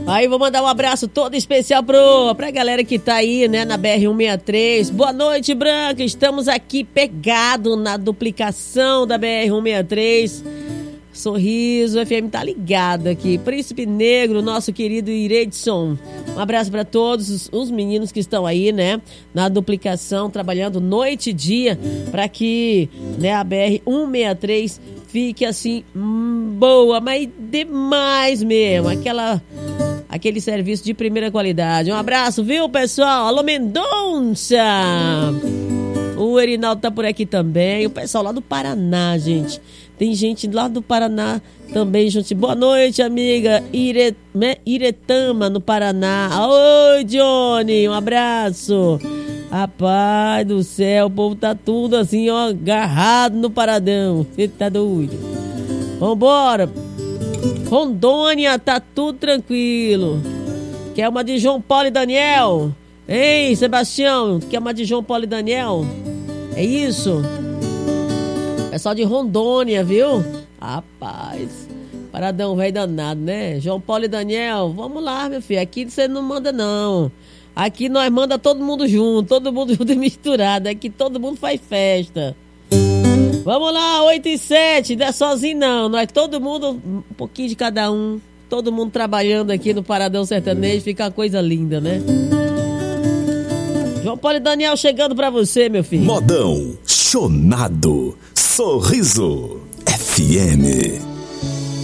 Aí vou mandar um abraço todo especial pra galera que tá aí, né, na BR-163. Boa noite, Branca. Estamos aqui pegados na duplicação da BR-163. Sorriso FM tá ligado aqui. Príncipe Negro, nosso querido Iredson. Um abraço para todos os meninos que estão aí, né, na duplicação, trabalhando noite e dia para que, né, a BR-163 fique assim, boa, mas demais mesmo. Aquele serviço de primeira qualidade. Um abraço, viu, pessoal? Alô, Mendonça! O Erinaldo tá por aqui também. O pessoal lá do Paraná, gente. Tem gente lá do Paraná também, gente. Boa noite, amiga Iretama, no Paraná. Oi, Johnny, um abraço. Rapaz do céu, o povo tá tudo assim, ó, agarrado no paradão. Você tá doido? Vambora. Rondônia, tá tudo tranquilo. Quer uma de João Paulo e Daniel? Ei, Sebastião, quer uma de João Paulo e Daniel? É isso? Pessoal de Rondônia, viu? Rapaz, paradão velho danado, né? João Paulo e Daniel, vamos lá, meu filho. Aqui você não manda, não. Aqui nós manda todo mundo junto e misturado. Aqui todo mundo faz festa. Vamos lá, 8 e 7, não é sozinho não. Nós todo mundo, um pouquinho de cada um. Todo mundo trabalhando aqui no Paradão Sertanejo. Fica uma coisa linda, né? João Paulo e Daniel chegando pra você, meu filho. Modão, Chonado, Sorriso, FM.